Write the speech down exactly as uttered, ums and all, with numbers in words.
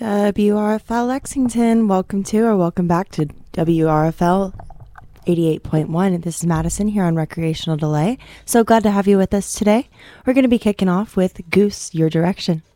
W R F L Lexington, welcome to or welcome back to W R F L eighty-eight point one. This is Madison here on Recreational Delay. So glad to have you with us today. We're going to be kicking off with Goose, Your Direction.